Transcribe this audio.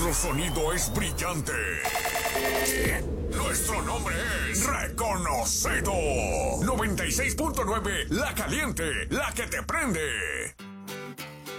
Nuestro sonido es brillante. Nuestro nombre es reconocido. 96.9, La Caliente, la que te prende.